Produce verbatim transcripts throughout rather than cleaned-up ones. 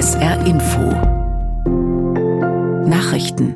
S R Info Nachrichten.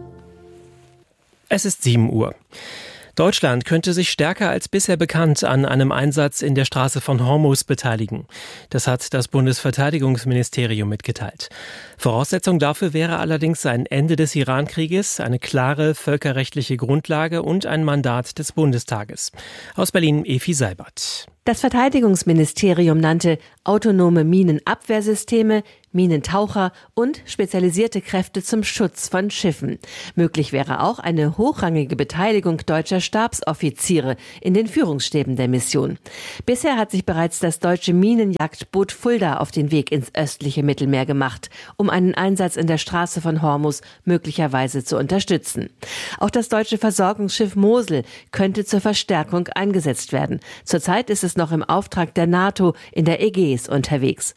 Es ist sieben Uhr. Deutschland könnte sich stärker als bisher bekannt an einem Einsatz in der Straße von Hormuz beteiligen. Das hat das Bundesverteidigungsministerium mitgeteilt. Voraussetzung dafür wäre allerdings ein Ende des Iran-Krieges, eine klare völkerrechtliche Grundlage und ein Mandat des Bundestages. Aus Berlin Efi Seibert. Das Verteidigungsministerium nannte autonome Minenabwehrsysteme, Minentaucher und spezialisierte Kräfte zum Schutz von Schiffen. Möglich wäre auch eine hochrangige Beteiligung deutscher Stabsoffiziere in den Führungsstäben der Mission. Bisher hat sich bereits das deutsche Minenjagdboot Fulda auf den Weg ins östliche Mittelmeer gemacht, um einen Einsatz in der Straße von Hormuz möglicherweise zu unterstützen. Auch das deutsche Versorgungsschiff Mosel könnte zur Verstärkung eingesetzt werden. Zurzeit ist es noch im Auftrag der NATO in der Ägäis unterwegs.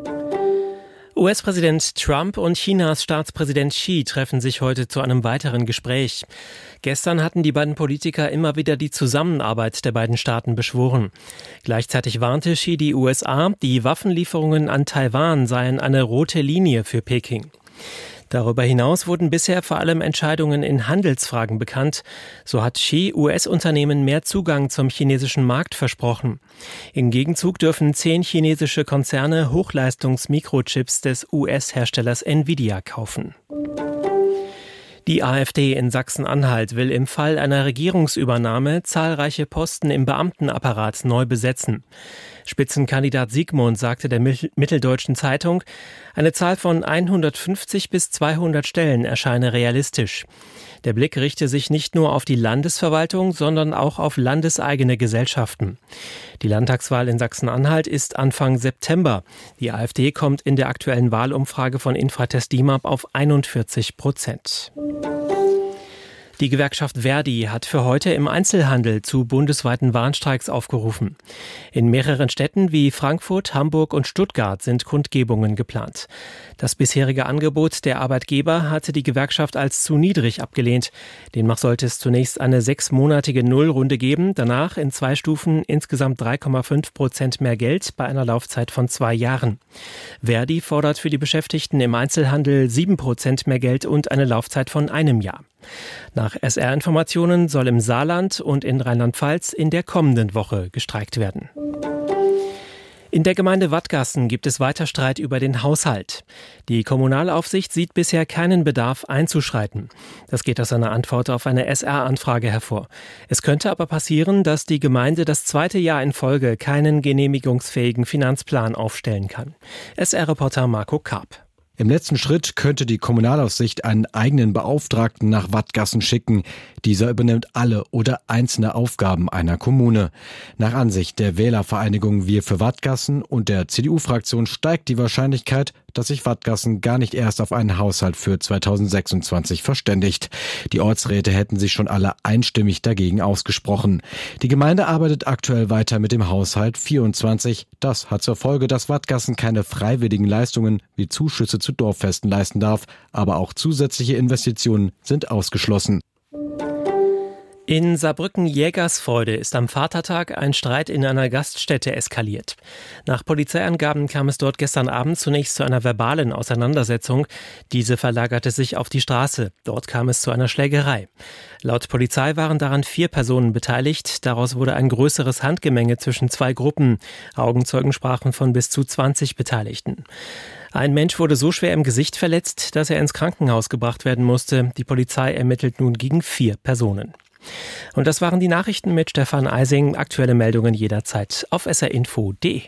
U S-Präsident Trump und Chinas Staatspräsident Xi treffen sich heute zu einem weiteren Gespräch. Gestern hatten die beiden Politiker immer wieder die Zusammenarbeit der beiden Staaten beschworen. Gleichzeitig warnte Xi die U S A, die Waffenlieferungen an Taiwan seien eine rote Linie für Peking. Darüber hinaus wurden bisher vor allem Entscheidungen in Handelsfragen bekannt. So hat Xi U S-Unternehmen mehr Zugang zum chinesischen Markt versprochen. Im Gegenzug dürfen zehn chinesische Konzerne Hochleistungs-Mikrochips des U S-Herstellers Nvidia kaufen. Die AfD in Sachsen-Anhalt will im Fall einer Regierungsübernahme zahlreiche Posten im Beamtenapparat neu besetzen. Spitzenkandidat Siegmund sagte der Mitteldeutschen Zeitung, eine Zahl von hundertfünfzig bis zweihundert Stellen erscheine realistisch. Der Blick richte sich nicht nur auf die Landesverwaltung, sondern auch auf landeseigene Gesellschaften. Die Landtagswahl in Sachsen-Anhalt ist Anfang September. Die AfD kommt in der aktuellen Wahlumfrage von Infratest DIMAP auf einundvierzig Prozent. Die Gewerkschaft Verdi hat für heute im Einzelhandel zu bundesweiten Warnstreiks aufgerufen. In mehreren Städten wie Frankfurt, Hamburg und Stuttgart sind Kundgebungen geplant. Das bisherige Angebot der Arbeitgeber hatte die Gewerkschaft als zu niedrig abgelehnt. Demnach sollte es zunächst eine sechsmonatige Nullrunde geben, danach in zwei Stufen insgesamt drei Komma fünf Prozent mehr Geld bei einer Laufzeit von zwei Jahren. Verdi fordert für die Beschäftigten im Einzelhandel sieben Prozent mehr Geld und eine Laufzeit von einem Jahr. Nach S R-Informationen soll im Saarland und in Rheinland-Pfalz in der kommenden Woche gestreikt werden. In der Gemeinde Wattgassen gibt es weiter Streit über den Haushalt. Die Kommunalaufsicht sieht bisher keinen Bedarf einzuschreiten. Das geht aus einer Antwort auf eine S R-Anfrage hervor. Es könnte aber passieren, dass die Gemeinde das zweite Jahr in Folge keinen genehmigungsfähigen Finanzplan aufstellen kann. S R-Reporter Marco Karp. Im letzten Schritt könnte die Kommunalaufsicht einen eigenen Beauftragten nach Wattgassen schicken. Dieser übernimmt alle oder einzelne Aufgaben einer Kommune. Nach Ansicht der Wählervereinigung Wir für Wattgassen und der C D U-Fraktion steigt die Wahrscheinlichkeit, dass sich Wattgassen gar nicht erst auf einen Haushalt für zweitausendsechsundzwanzig verständigt. Die Ortsräte hätten sich schon alle einstimmig dagegen ausgesprochen. Die Gemeinde arbeitet aktuell weiter mit dem Haushalt vierundzwanzig. Das hat zur Folge, dass Wattgassen keine freiwilligen Leistungen wie Zuschüsse zu Dorffesten leisten darf, aber auch zusätzliche Investitionen sind ausgeschlossen. In Saarbrücken-Jägersfreude ist am Vatertag ein Streit in einer Gaststätte eskaliert. Nach Polizeiangaben kam es dort gestern Abend zunächst zu einer verbalen Auseinandersetzung. Diese verlagerte sich auf die Straße. Dort kam es zu einer Schlägerei. Laut Polizei waren daran vier Personen beteiligt. Daraus wurde ein größeres Handgemenge zwischen zwei Gruppen. Augenzeugen sprachen von bis zu zwanzig Beteiligten. Ein Mensch wurde so schwer im Gesicht verletzt, dass er ins Krankenhaus gebracht werden musste. Die Polizei ermittelt nun gegen vier Personen. Und das waren die Nachrichten mit Stefan Eising. Aktuelle Meldungen jederzeit auf s r info punkt d e.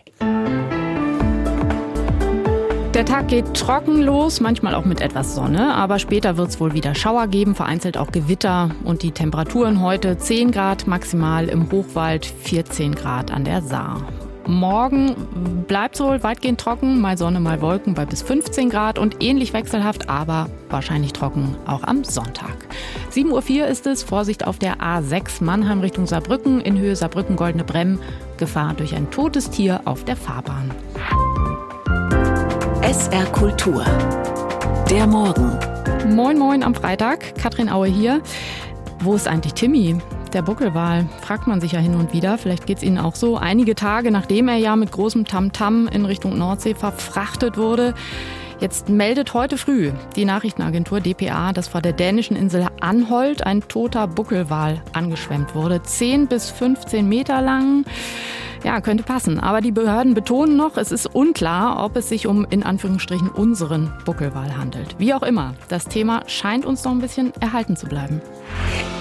Der Tag geht trocken los, manchmal auch mit etwas Sonne, aber später wird es wohl wieder Schauer geben, vereinzelt auch Gewitter. Und die Temperaturen heute zehn Grad maximal im Hochwald, vierzehn Grad an der Saar. Morgen bleibt es wohl weitgehend trocken, mal Sonne, mal Wolken bei bis fünfzehn Grad und ähnlich wechselhaft, aber wahrscheinlich trocken auch am Sonntag. sieben Uhr vier ist es, Vorsicht auf der A sechs Mannheim Richtung Saarbrücken, in Höhe Saarbrücken-Goldene Bremm, Gefahr durch ein totes Tier auf der Fahrbahn. S R Kultur. Der Morgen. Moin moin am Freitag, Katrin Aue hier. Wo ist eigentlich Timmy? Der Buckelwal, fragt man sich ja hin und wieder. Vielleicht geht es Ihnen auch so. Einige Tage nachdem er ja mit großem Tamtam in Richtung Nordsee verfrachtet wurde. Jetzt meldet heute früh die Nachrichtenagentur D P A, dass vor der dänischen Insel Anholt ein toter Buckelwal angeschwemmt wurde. zehn bis fünfzehn Meter lang. Ja, könnte passen. Aber die Behörden betonen noch, es ist unklar, ob es sich um in Anführungsstrichen unseren Buckelwal handelt. Wie auch immer, das Thema scheint uns noch ein bisschen erhalten zu bleiben.